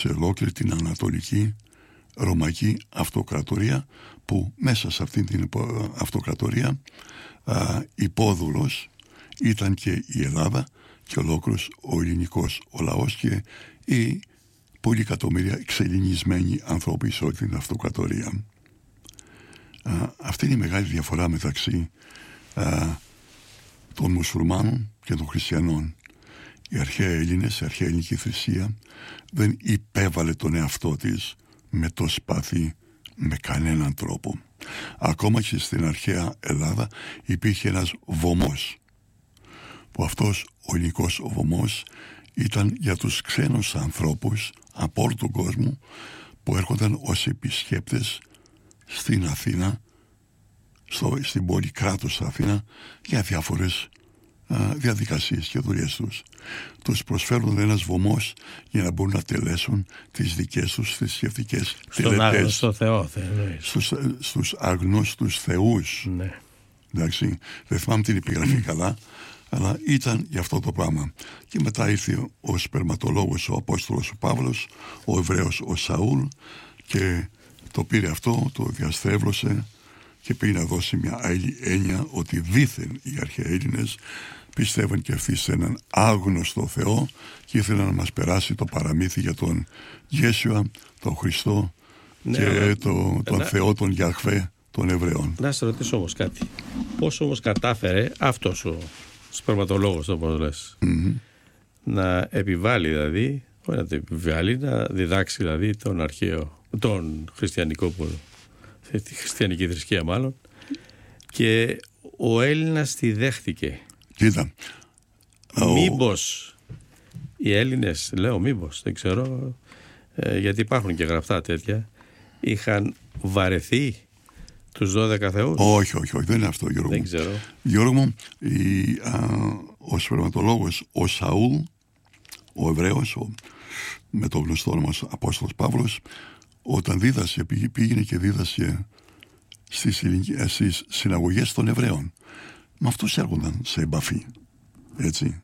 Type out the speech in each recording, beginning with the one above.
σε ολόκληρη την Ανατολική Ρωμαϊκή Αυτοκρατορία, που μέσα σε αυτήν την αυτοκρατορία υπόδουλος ήταν και η Ελλάδα και ολόκληρος ο ελληνικός ο λαός και οι πολλοί εκατομμύρια εξελληνισμένοι άνθρωποι σε όλη την αυτοκρατορία. Αυτή είναι η μεγάλη διαφορά μεταξύ των μουσουλμάνων και των χριστιανών. Οι αρχαίοι Έλληνες, η αρχαία ελληνική θρησκεία δεν υπέβαλε τον εαυτό της με το σπάθι με κανέναν τρόπο. Ακόμα και στην αρχαία Ελλάδα υπήρχε ένας βωμός, που αυτός ο ελληνικός βωμός ήταν για τους ξένους ανθρώπους από όλο τον κόσμο που έρχονταν ως επισκέπτες στην Αθήνα, στην πόλη κράτος Αθήνα, για διάφορες διαδικασίες και δουλειές τους. Τους προσφέρουν ένας βωμός για να μπορούν να τελέσουν τις δικές τους θρησκευτικές τελετές. Στον άγνωστο Θεό, στους αγνώστους θεούς. Ναι. Εντάξει, δεν θυμάμαι την επιγραφή καλά, αλλά ήταν για αυτό το πράγμα. Και μετά ήρθε ο σπερματολόγος, ο Απόστολος ο Παύλος, ο Εβραίος ο Σαούλ, και το πήρε αυτό, το διαστρέβλωσε και πήγε να δώσει μια άλλη έννοια ότι δήθεν οι αρχαίοι Έλληνες πιστεύαν και αυτοί σε έναν άγνωστο Θεό και ήθελαν να μας περάσει το παραμύθι για τον Ιέσουα, τον Χριστό, ναι, και τον Θεό, τον Γιαχβέ των Εβραίων. Να σε ρωτήσω όμως κάτι. Πώς όμως κατάφερε αυτός ο σπερματολόγος, όπως λες, να επιβάλλει, δηλαδή, όχι να το επιβάλλει, να διδάξει δηλαδή τον χριστιανικό, τη χριστιανική θρησκεία μάλλον, και ο Έλληνας τη δέχτηκε. Κοίτα, μήπως οι Έλληνες, λέω μήπως, δεν ξέρω, γιατί υπάρχουν και γραπτά τέτοια, είχαν βαρεθεί τους 12 θεούς? Όχι, δεν είναι αυτό, Γιώργο. Δεν ξέρω. Γιώργο μου, ο σπερματολόγος ο Σαούλ, ο Εβραίος, με το γνωστό όνομα Απόστολος Παύλος, όταν δίδασε, πήγαινε και δίδασε στις συναγωγές των Εβραίων. Με αυτούς έρχονταν σε επαφή. Έτσι.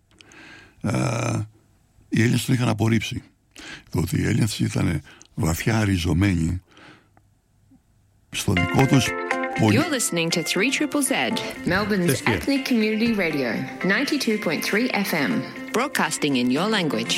Οι Έλληνες τον είχαν απορρίψει. Διότι οι Έλληνες ήταν βαθιά ριζωμένοι στο δικό τους You're listening to 3ZZZ, Melbourne's ethnic community radio, 92.3 FM, broadcasting in your language.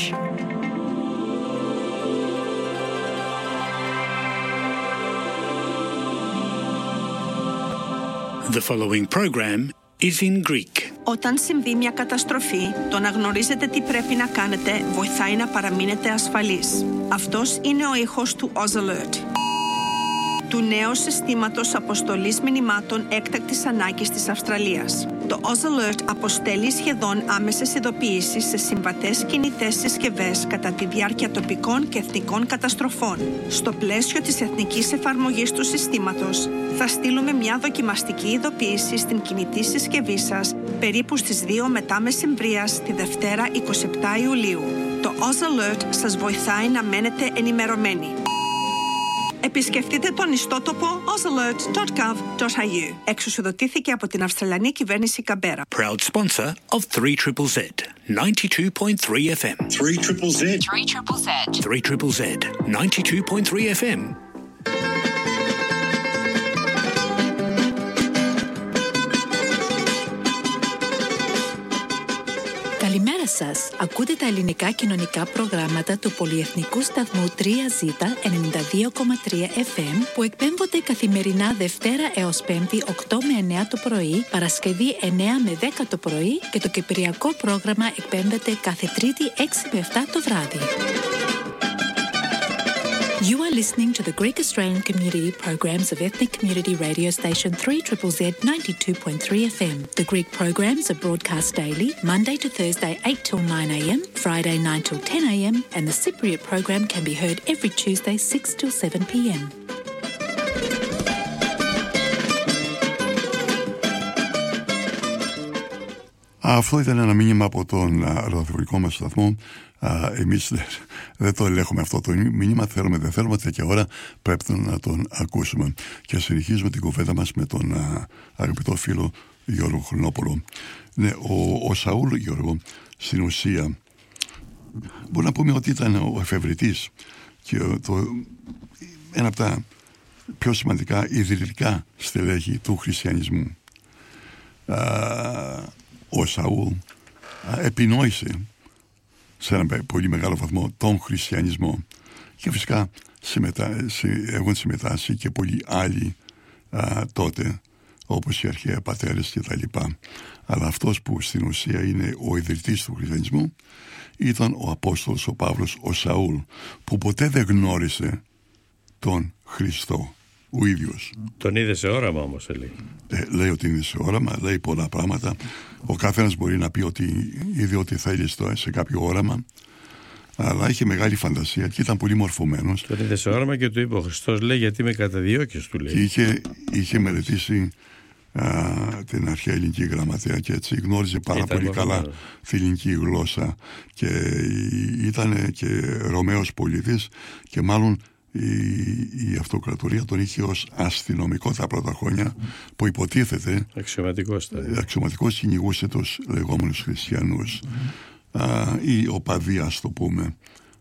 The following program is in Greek. Όταν συμβεί μια καταστροφή, το να γνωρίζετε τι πρέπει να κάνετε βοηθάει να παραμείνετε ασφαλείς. Αυτός είναι ο ήχος του Oz Alert, του νέου συστήματος αποστολής μηνυμάτων έκτακτης ανάγκης της Αυστραλίας. Το Oz Alert αποστέλει σχεδόν άμεσες ειδοποιήσεις σε συμβατές κινητές συσκευές κατά τη διάρκεια τοπικών και εθνικών καταστροφών. Στο πλαίσιο της εθνικής εφαρμογής του συστήματος, θα στείλουμε μια δοκιμαστική ειδοποίηση στην κινητή συσκευή σας περίπου στις 2 μετά μεσημβρίας τη Δευτέρα 27 Ιουλίου. Το Oz Alert σας βοηθάει να μένετε ενημερωμένοι. Επισκεφτείτε τον ιστότοπο ozalert.gov.au. Εξουσιοδοτήθηκε από την Αυστραλιανή κυβέρνηση Καμπέρα. Proud sponsor of 3ZZZ, 92.3 FM. 3ZZZ. 3ZZZ, 92.3 FM. Καλημέρα σας. Ακούτε τα ελληνικά κοινωνικά προγράμματα του πολυεθνικού σταθμού 3Z 92,3 FM που εκπέμπονται καθημερινά Δευτέρα έως Πέμπτη 8 με 9 το πρωί, Παρασκευή 9 με 10 το πρωί και το κυπριακό πρόγραμμα εκπέμπεται κάθε Τρίτη 6 με 7 το βράδυ. You are listening to the Greek Australian community programs of ethnic community radio station 3ZZZ 92.3 FM. The Greek programs are broadcast daily, Monday to Thursday 8 till 9 a.m, Friday 9 till 10 a.m, and the Cypriot program can be heard every Tuesday 6 till 7 p.m. Αυτό ήταν ένα μήνυμα από τον ραδιοφωνικό μας σταθμό. Εμείς δεν το ελέγχουμε αυτό το μήνυμα, θέλουμε δεν θέλουμε, τέτοια ώρα πρέπει να τον ακούσουμε. Και συνεχίζουμε την κουβέντα μας με τον αγαπητό φίλο Γιώργο Χρονόπολο. Ναι, ο Σαούλ, Γιώργο, στην ουσία μπορεί να πούμε ότι ήταν ο εφευρετής και ένα από τα πιο σημαντικά ιδρυτικά στελέχη του χριστιανισμού. Ο Σαούλ επινόησε σε ένα πολύ μεγάλο βαθμό τον χριστιανισμό και φυσικά έχουν συμμετάσχει και πολλοί άλλοι τότε, όπως οι αρχαίοι πατέρες και τα λοιπά. Αλλά αυτός που στην ουσία είναι ο ιδρυτής του χριστιανισμού ήταν ο Απόστολος ο Παύλος, ο Σαούλ, που ποτέ δεν γνώρισε τον Χριστό ο ίδιος. Τον είδε σε όραμα όμως, λέει. Λέει ότι είναι σε όραμα, λέει πολλά πράγματα. Ο καθένας μπορεί να πει ότι είδε ό,τι θέλει σε κάποιο όραμα, αλλά είχε μεγάλη φαντασία και ήταν πολύ μορφωμένος. Τον είδε σε όραμα και του είπε ο Χριστός, λέει, γιατί με καταδιώκεις, του λέει. Και είχε μελετήσει την αρχαία ελληνική γραμματεία και έτσι γνώριζε πάρα πολύ καλά τη ελληνική γλώσσα και ήταν και Ρωμαίος πολίτης και μάλλον η αυτοκρατορία τον είχε ως αστυνομικό τα πρώτα χρόνια που υποτίθεται αξιωματικός κυνηγούσε τους λεγόμενους χριστιανούς ή οπαδοί, ας το πούμε,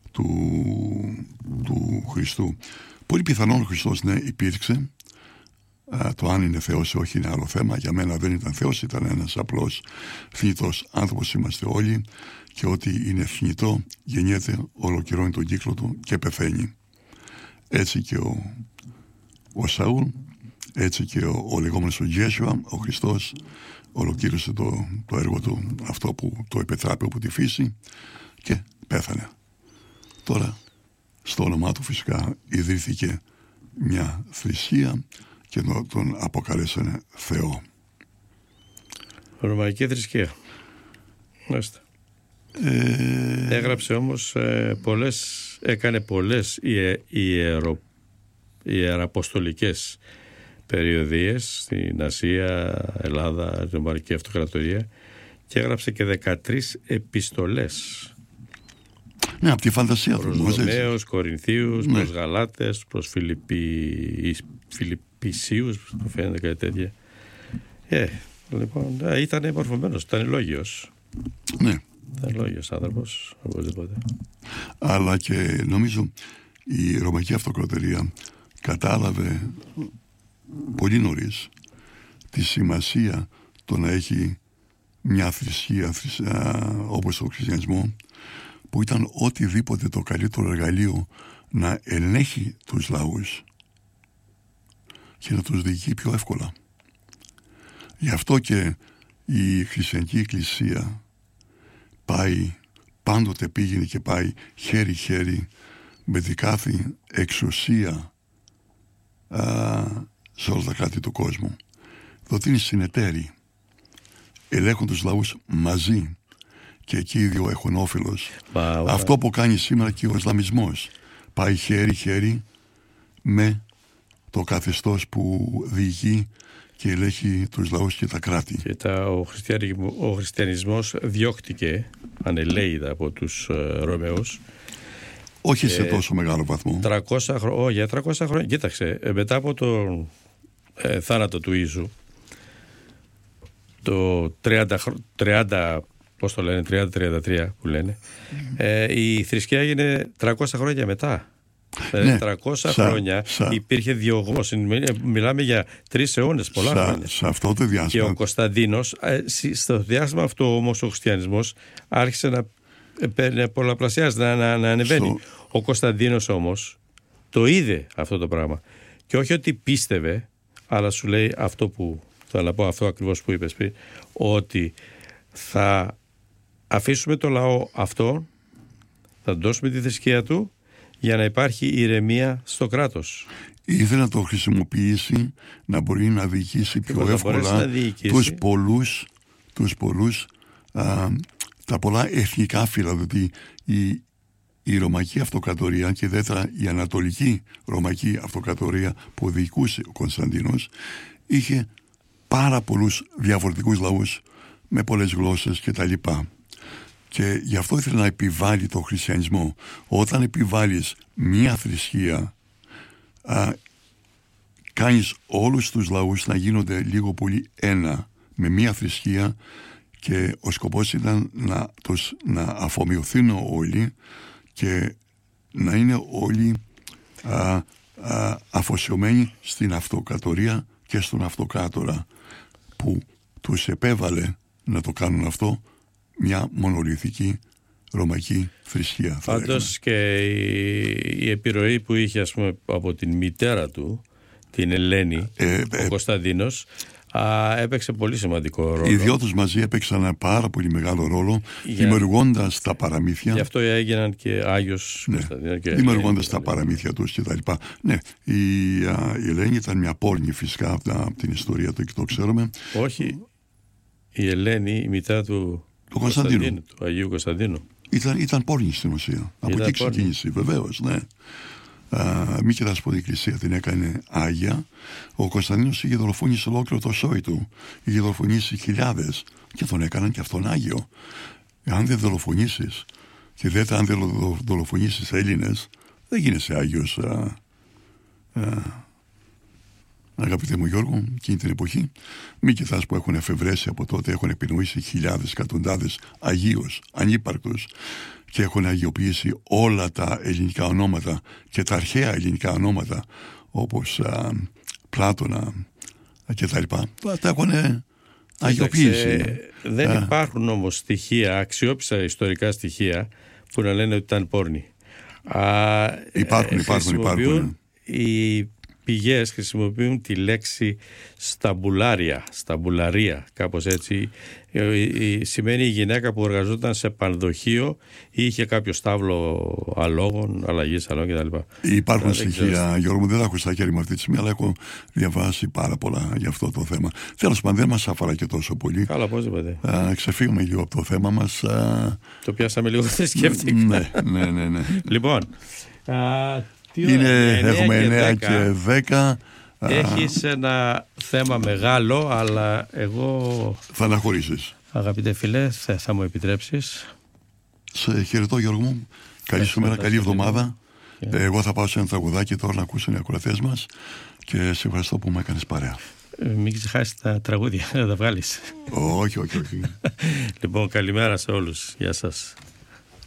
του Χριστού. Πολύ πιθανόν ο Χριστός, ναι, υπήρξε. Το αν είναι Θεός ή όχι είναι άλλο θέμα. Για μένα δεν ήταν Θεός, ήταν ένας απλός θνητός άνθρωπος, είμαστε όλοι, και ότι είναι θνητό γεννιέται, ολοκληρώνει τον κύκλο του και πεθαίνει. Έτσι και ο Σαούλ, έτσι και ο λεγόμενος ο Γιέσουα, ο Χριστός, ολοκλήρωσε το έργο του, αυτό που το επετράπει από τη φύση, και πέθανε. Τώρα στο όνομά του φυσικά ιδρύθηκε μια θρησκεία και τον αποκαλέσανε Θεό. Ρωμαϊκή θρησκεία. Μάλιστα. Έγραψε όμως έκανε πολλές ιεραποστολικές περιοδίες στην Ασία, Ελλάδα, την Ρωμαϊκή Αυτοκρατορία, και έγραψε και 13 επιστολές. Ναι, από τη φαντασία του. Προς Ρωμαίους, Κορινθίους, ναι, προς Γαλάτες, προς Φιλιππισίους, μου φαίνεται κάτι τέτοια. Λοιπόν, ήταν μορφωμένος, ήταν λόγιος. Ναι. Ήταν λόγιος άνθρωπος, οπωσδήποτε. Αλλά και νομίζω η Ρωμαϊκή Αυτοκρατορία κατάλαβε πολύ νωρίς τη σημασία το να έχει μια θρησκεία όπως το χριστιανισμό, που ήταν οτιδήποτε το καλύτερο εργαλείο να ελέγχει τους λαούς και να τους διοικεί πιο εύκολα. Γι' αυτό και η χριστιανική εκκλησία πάντοτε πήγαινε και πάει χέρι-χέρι με την κάθε εξουσία σε όλα τα κράτη του κόσμου. Διότι είναι συνεταίροι, ελέγχουν τους λαούς μαζί, και εκεί οι δύο έχουν όφελος. Αυτό που κάνει σήμερα και ο Ισλαμισμός, πάει χέρι-χέρι με το καθεστώς που διοικεί και ελέγχει τους λαούς και τα κράτη. Και ο χριστιανισμός διώχτηκε ανελαίητα από τους Ρωμαίους. Όχι σε τόσο μεγάλο βαθμό. 300 χρόνια. Κοίταξε, μετά από το θάνατο του Ιησού, το 30 πώς το λένε, 30-33 που λένε, η θρησκεία έγινε 300 χρόνια μετά. Ναι, 300 χρόνια υπήρχε διωγμός. Μιλάμε για 3 αιώνες, πολλά χρόνια. Σε αυτό το διάστημα. Και ο Κωνσταντίνος, στο διάστημα αυτό όμως, ο χριστιανισμός άρχισε να πολλαπλασιάζεται, να ανεβαίνει. Ο Κωνσταντίνος όμως το είδε αυτό το πράγμα. Και όχι ότι πίστευε, αλλά σου λέει αυτό που θα να πω, αυτό ακριβώς που είπες πριν, ότι θα αφήσουμε το λαό αυτό, θα δώσουμε τη θρησκεία του για να υπάρχει ηρεμία στο κράτος. Ήθελε να το χρησιμοποιήσει, να μπορεί να διοικήσει πιο εύκολα τους πολλούς τα πολλά εθνικά φύλλα, διότι η Ρωμαϊκή Αυτοκρατορία και ιδιαίτερα η Ανατολική Ρωμαϊκή Αυτοκρατορία που διοικούσε ο Κωνσταντίνος είχε πάρα πολλούς διαφορετικούς λαούς με πολλές γλώσσες κτλ. Και γι' αυτό ήθελε να επιβάλλει το χριστιανισμό. Όταν επιβάλλεις μία θρησκεία, κάνεις όλους τους λαούς να γίνονται λίγο πολύ ένα με μία θρησκεία, και ο σκοπός ήταν να αφομοιωθούν όλοι και να είναι όλοι αφοσιωμένοι στην αυτοκρατορία και στον αυτοκράτορα που τους επέβαλε να το κάνουν αυτό μια μονολυθική ρωμαϊκή θρησκεία. Πάντως και η επιρροή που είχε, ας πούμε, από την μητέρα του, την Ελένη, ο Κωνσταντίνος, έπαιξε πολύ σημαντικό ρόλο. Οι δυο τους μαζί έπαιξαν ένα πάρα πολύ μεγάλο ρόλο, δημιουργώντας τα παραμύθια. Γι' αυτό έγιναν και Άγιος Κωνσταντίνος. Δημιουργώντας τα παραμύθια τους και τα λοιπά. Ναι, η Ελένη ήταν μια πόρνη φυσικά από την ιστορία του και το ξέρουμε. Όχι, η Ελένη, η μητέρα του Κωνσταντίνου, του Αγίου Κωνσταντίνου. Ήταν πόρνη στην ουσία. Από εκεί ξεκίνησε, βεβαίως, ναι. Μη κοιτάς που η Εκκλησία την έκανε Άγια. Ο Κωνσταντίνος είχε δολοφονήσει ολόκληρο το σόι του. Είχε δολοφονήσει χιλιάδες και τον έκαναν και αυτόν Άγιο. Αν δεν δολοφονήσεις και αν δεν δολοφονήσεις Έλληνες, δεν γίνεσαι Άγιος. Αγαπητέ μου Γιώργο, εκείνη την εποχή, μη κοιτάς που έχουν εφευρέσει από τότε, έχουν επινοήσει χιλιάδες, εκατοντάδες Αγίους, ανύπαρκτους, και έχουν αγιοποιήσει όλα τα ελληνικά ονόματα και τα αρχαία ελληνικά ονόματα, όπως Πλάτωνα και τα λοιπά. Τα έχουν αγιοποιήσει. Δεν υπάρχουν όμως στοιχεία, αξιόπιστα ιστορικά στοιχεία, που να λένε ότι ήταν πόρνη. Υπάρχουν. Οι πηγές χρησιμοποιούν τη λέξη σταμπουλαρία, κάπως έτσι. Σημαίνει η γυναίκα που εργαζόταν σε πανδοχείο ή είχε κάποιο στάβλο αλόγων, αλλαγής αλόγων κτλ. Υπάρχουν στοιχεία, Γιώργο μου, δεν τα έχω στα χέρια μου αυτή τη στιγμή, αλλά έχω διαβάσει πάρα πολλά για αυτό το θέμα. Τέλος πάντων, δεν μας αφορά και τόσο πολύ. Καλά, πώς είπατε. Ξεφύγουμε λίγο από το θέμα μας. Το πιάσαμε λίγο θρησκευτικά. Ναι. Λοιπόν, έχουμε 9 και 10. Έχεις ένα θέμα μεγάλο, αλλά εγώ θα αναχωρήσεις. Αγαπητέ φίλε, θα μου επιτρέψεις. Σε χαιρετώ Γιώργο μου. Καλή σου μέρα, καλή εβδομάδα. Εγώ θα πάω σε ένα τραγουδάκι τώρα να ακούσουν οι ακροατές μας και σε ευχαριστώ που μου έκανες παρέα. Μην ξεχάσεις τα τραγούδια, να τα βγάλεις. Όχι. Λοιπόν, καλημέρα σε όλους. Γεια σας.